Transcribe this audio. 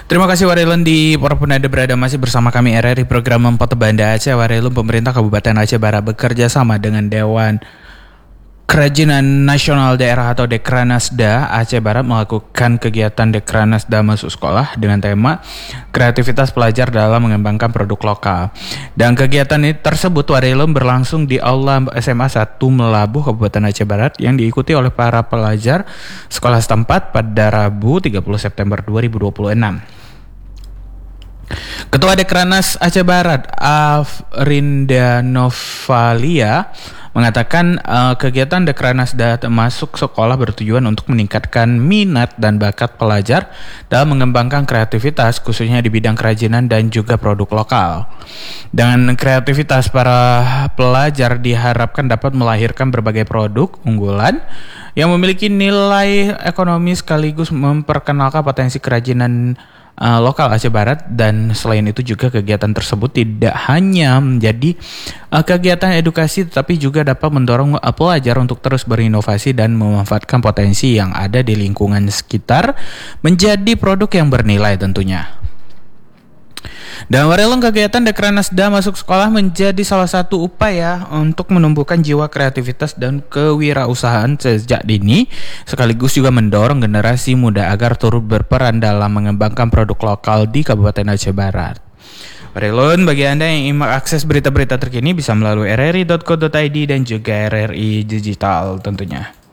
Terima kasih Warilun di Porpunda berada masih bersama kami RRI program Mempoto Banda Aceh. Warilun pemerintah Kabupaten Aceh Barat bekerja sama dengan Dewan Kerajinan Nasional Daerah atau Dekranasda Aceh Barat melakukan kegiatan Dekranasda Masuk Sekolah dengan tema kreativitas pelajar dalam mengembangkan produk lokal. Dan kegiatan ini tersebut Warilun berlangsung di Aula SMA 1 Melabuh Kabupaten Aceh Barat yang diikuti oleh para pelajar sekolah setempat pada Rabu 30 September 2026. Ketua Dekranas Aceh Barat, Afrinda Novalia, mengatakan kegiatan Dekranasda masuk sekolah bertujuan untuk meningkatkan minat dan bakat pelajar dalam mengembangkan kreativitas khususnya di bidang kerajinan dan juga produk lokal. Dengan kreativitas para pelajar diharapkan dapat melahirkan berbagai produk unggulan yang memiliki nilai ekonomi sekaligus memperkenalkan potensi kerajinan lokal Aceh Barat. Dan selain itu juga kegiatan tersebut tidak hanya menjadi kegiatan edukasi tetapi juga dapat mendorong pelajar untuk terus berinovasi dan memanfaatkan potensi yang ada di lingkungan sekitar menjadi produk yang bernilai tentunya. Dan Warilun kegiatan Dekranasda Masuk Sekolah menjadi salah satu upaya untuk menumbuhkan jiwa kreativitas dan kewirausahaan sejak dini, sekaligus juga mendorong generasi muda agar turut berperan dalam mengembangkan produk lokal di Kabupaten Aceh Barat. Warilun, bagi Anda yang ingin mengakses berita-berita terkini bisa melalui rri.co.id dan juga RRI Digital tentunya.